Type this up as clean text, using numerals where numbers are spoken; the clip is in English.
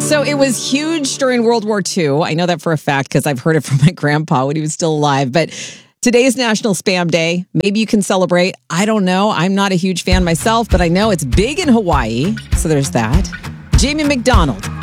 So it was huge during World War II. I know that for a fact because I've heard it from my grandpa when he was still alive. But today is National Spam Day. Maybe you can celebrate. I don't know. I'm not a huge fan myself, but I know it's big in Hawaii. So there's that. Jamie McDonald